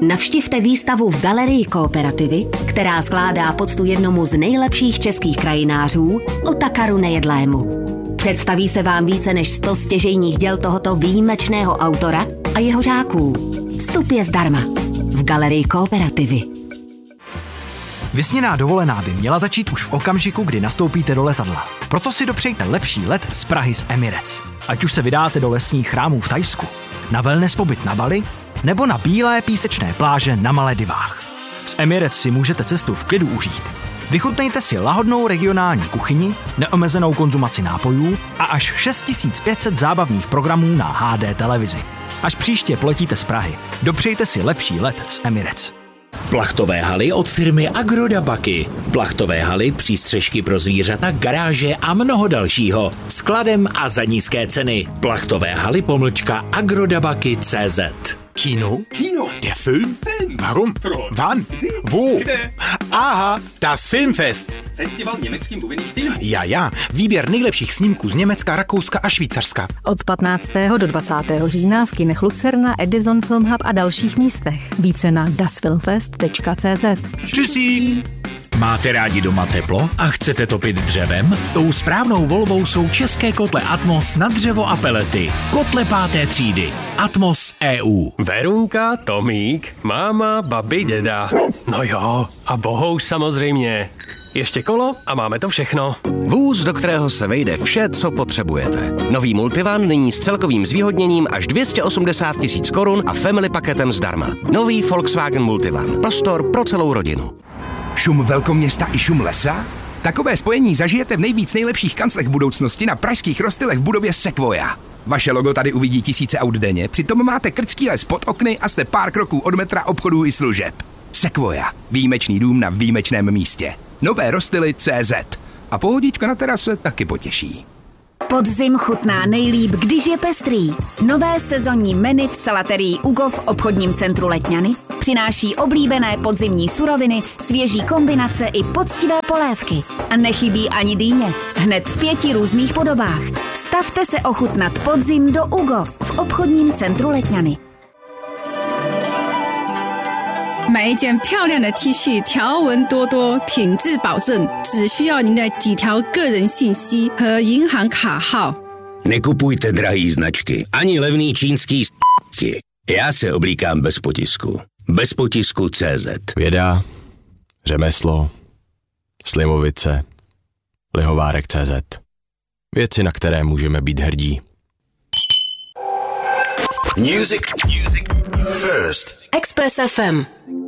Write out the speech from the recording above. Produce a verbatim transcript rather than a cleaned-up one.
Navštivte výstavu v Galerii Kooperativy, která skládá poctu jednomu z nejlepších českých krajinářů, Otakaru Nejedlému. Představí se vám více než sto stěžejních děl tohoto výjimečného autora a jeho žáků. Vstup je zdarma v Galerii Kooperativy. Vysněná dovolená by měla začít už v okamžiku, kdy nastoupíte do letadla. Proto si dopřejte lepší let z Prahy z Emirates. Ať už se vydáte do lesních chrámů v Thajsku, na wellness pobyt na Bali nebo na bílé písečné pláže na Maledivách. Z Emirates si můžete cestu v klidu užít. Vychutnejte si lahodnou regionální kuchyni, neomezenou konzumaci nápojů a až šest tisíc pět set zábavních programů na H D televizi. Až příště poletíte z Prahy, dopřejte si lepší let z Emirates. Plachtové haly od firmy Agrodabaky. Plachtové haly, přístřežky pro zvířata, garáže a mnoho dalšího. Skladem a za nízké ceny. Plachtové haly pomlčka agrodabaky tečka cé zet. Kino? Kino. Der Film? Film. Warum? Proč? Wann? Wo? Kde? Aha, das Filmfest. Festival německým mluvených filmů. Ja, ja. Výběr nejlepších snímků z Německa, Rakouska a Švýcarska. Od patnáctého do dvacátého října v kinech Lucerna, Edison Film Hub a dalších místech. Více na das filmfest tečka cé zet. Tschüssi. Máte rádi doma teplo a chcete topit dřevem? Tou správnou volbou jsou české kotle Atmos na dřevo a pelety. Kotle páté třídy. Atmos E U. Verunka, Tomík, máma, babi, děda. No jo, a bohouš samozřejmě. Ještě kolo a máme to všechno. Vůz, do kterého se vejde vše, co potřebujete. Nový Multivan nyní s celkovým zvýhodněním až dvě stě osmdesát tisíc korun a family paketem zdarma. Nový Volkswagen Multivan. Prostor pro celou rodinu. Šum velkoměsta i šum lesa? Takové spojení zažijete v nejvíc nejlepších kanclech budoucnosti na pražských Rostylech v budově Sequoia. Vaše logo tady uvidí tisíce aut denně, přitom máte krtský les pod okny a jste pár kroků od metra, obchodů i služeb. Sequoia. Výjimečný dům na výjimečném místě. Nové Rostily tečka cé zet. A pohodička na terase taky potěší. Podzim chutná nejlíp, když je pestrý. Nové sezonní menu v salaterii Ugo v obchodním centru Letňany přináší oblíbené podzimní suroviny, svěží kombinace i poctivé polévky. A nechybí ani dýně. Hned v pěti různých podobách. Stavte se ochutnat podzim do Ugo v obchodním centru Letňany. 买一件漂亮的 T 恤，条纹多多，品质保证，只需要您的几条个人信息和银行卡号。 Nekupujte drahý značky, ani levný čínský s***ky. Já se oblíkám bez potisku. Bez potisku tečka cé zet. Věda, řemeslo, slimovice, lihovárek tečka cé zet. Věci, na které můžeme být hrdí. Music. Music. First. Express F M.